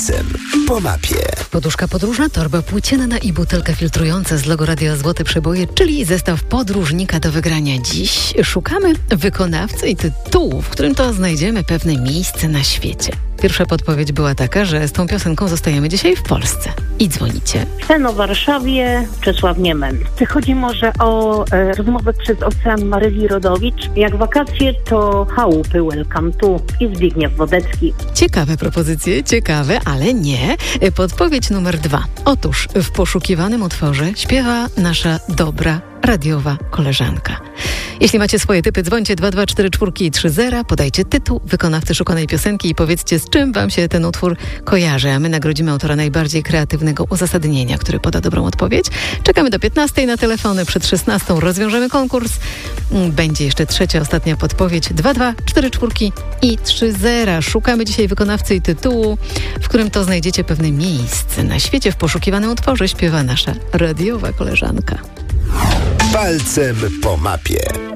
Palcem po mapie. Poduszka podróżna, torba płócienna i butelka filtrująca z logo Radia Złote Przeboje, czyli zestaw podróżnika do wygrania. Dziś szukamy wykonawcy i tytułu, w którym to znajdziemy pewne miejsce na świecie. Pierwsza podpowiedź była taka, że z tą piosenką zostajemy dzisiaj w Polsce. I dzwonicie. Sen o Warszawie, Czesław Niemen. Czy chodzi może o rozmowę przez ocean Maryli Rodowicz? Jak wakacje, to chałupy Welcome to i Zbigniew Wodecki. Ciekawe propozycje, ciekawe, ale nie. Podpowiedź numer 2. Otóż w poszukiwanym utworze śpiewa nasza dobra radiowa koleżanka. Jeśli macie swoje typy, dzwońcie 2244330, podajcie tytuł wykonawcy szukanej piosenki i powiedzcie, z czym wam się ten utwór kojarzy, a my nagrodzimy autora najbardziej kreatywnego uzasadnienia, który poda dobrą odpowiedź. Czekamy do 15 na telefony, przed 16 rozwiążemy konkurs. Będzie jeszcze trzecia, ostatnia podpowiedź 2244330. Szukamy dzisiaj wykonawcy i tytułu, w którym to znajdziecie pewne miejsce na świecie. W poszukiwanym utworze śpiewa nasza radiowa koleżanka. Palcem po mapie.